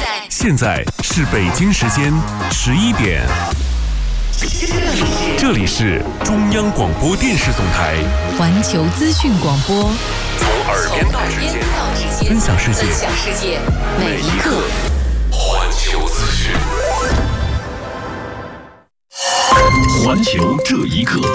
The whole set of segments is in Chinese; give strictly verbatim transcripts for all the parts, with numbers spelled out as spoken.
现在是北京时间十一点，这里是中央广播电视总台环球资讯广播， 从耳边到指尖，分享世界，每一刻环球资讯。环球这一刻，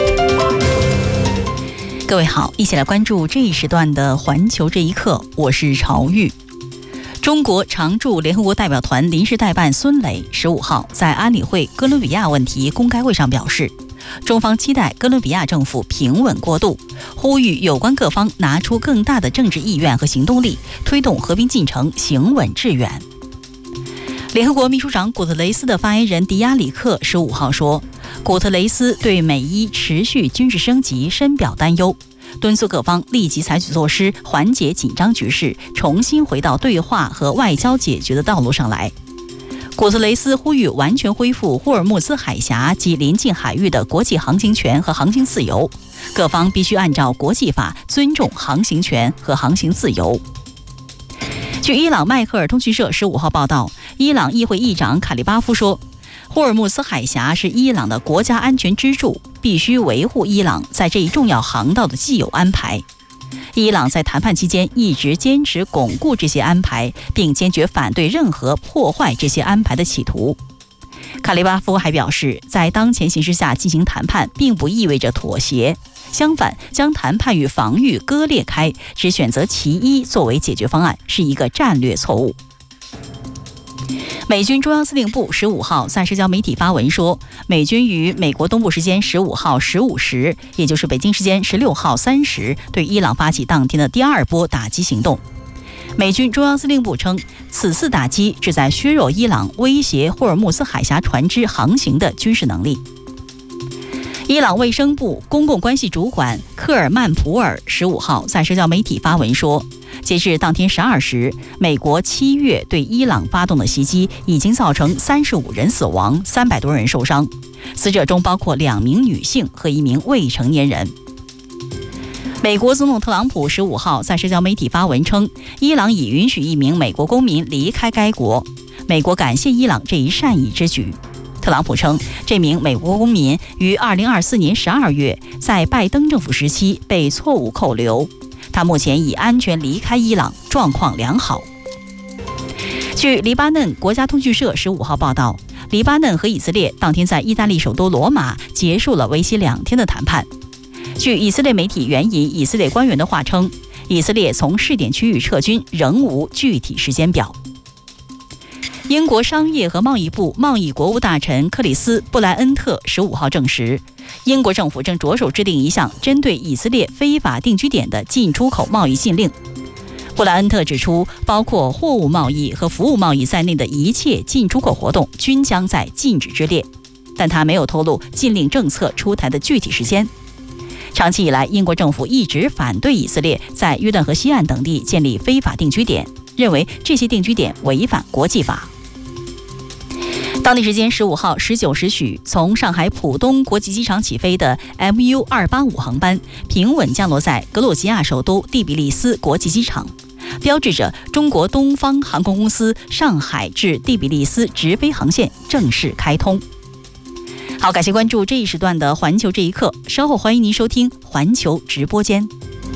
各位好，一起来关注这一时段的环球这一刻，我是朝玉。中国常驻联合国代表团临时代办孙磊十五号在安理会哥伦比亚问题公开会上表示，中方期待哥伦比亚政府平稳过渡，呼吁有关各方拿出更大的政治意愿和行动力，推动和平进程行稳致远。联合国秘书长古特雷斯的发言人迪亚里克十五号说，古特雷斯对美伊持续军事升级深表担忧，敦促各方立即采取措施缓解紧张局势，重新回到对话和外交解决的道路上来。古特雷斯呼吁完全恢复霍尔木兹海峡及邻近海域的国际航行权和航行自由，各方必须按照国际法尊重航行权和航行自由。据伊朗迈克尔通讯社十五号报道，伊朗议会议长卡利巴夫说，霍尔木兹海峡是伊朗的国家安全支柱，必须维护伊朗在这一重要航道的既有安排。伊朗在谈判期间一直坚持巩固这些安排，并坚决反对任何破坏这些安排的企图。卡利巴夫还表示，在当前形势下进行谈判并不意味着妥协，相反，将谈判与防御割裂开，只选择其一作为解决方案，是一个战略错误。美军中央司令部十五号在社交媒体发文说，美军于美国东部时间十五号十五时，也就是北京时间十六号三时，对伊朗发起当天的第二波打击行动。美军中央司令部称，此次打击旨在削弱伊朗威胁霍尔木兹海峡船只航行的军事能力。伊朗卫生部公共关系主管科尔曼普尔十五号在社交媒体发文说，截至当天十二时，美国七月对伊朗发动的袭击已经造成三十五人死亡，三百多人受伤，死者中包括两名女性和一名未成年人。美国总统特朗普十五号在社交媒体发文称，伊朗已允许一名美国公民离开该国，美国感谢伊朗这一善意之举。特朗普称，这名美国公民于二零二四年十二月在拜登政府时期被错误扣留，他目前已安全离开伊朗，状况良好。据黎巴嫩国家通讯社十五号报道，黎巴嫩和以色列当天在意大利首都罗马结束了为期两天的谈判。据以色列媒体援引以色列官员的话称，以色列从试点区域撤军仍无具体时间表。英国商业和贸易部贸易国务大臣克里斯·布莱恩特十五号证实，英国政府正着手制定一项针对以色列非法定居点的进出口贸易禁令。布莱恩特指出，包括货物贸易和服务贸易在内的一切进出口活动均将在禁止之列，但他没有透露禁令政策出台的具体时间。长期以来，英国政府一直反对以色列在约旦河西岸等地建立非法定居点，认为这些定居点违反国际法。当地时间十五号十九时许，从上海浦东国际机场起飞的 M U 二八五航班平稳降落在格鲁吉亚首都第比利斯国际机场，标志着中国东方航空公司上海至第比利斯直飞航线正式开通。好，感谢关注这一时段的环球这一刻，稍后欢迎您收听环球直播间。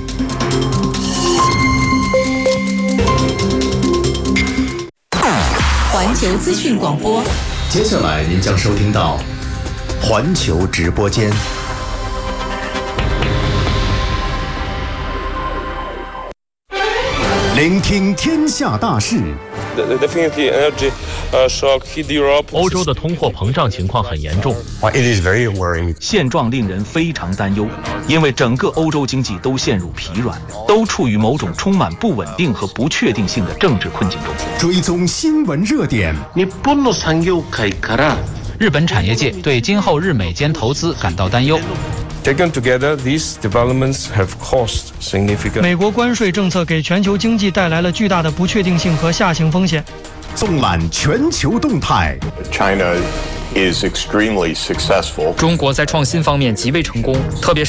环球资讯广播， 接下来您将收听到环球直播间。聆听天下大事。 欧洲的通货膨胀情况很严重，现状令人非常担忧，因为整个欧洲经济都陷入疲软，都处于某种充满不稳定和不确定性的政治困境中。 追踪新闻热点， 日本产业界对今后日美间投资感到担忧。 Taken together, these developments have caused significant. 美国关税政策给全球经济带来了巨大的不确定性和下行风险。 纵览全球动态。 China is extremely successful. 中国在创新方面极为成功，特别是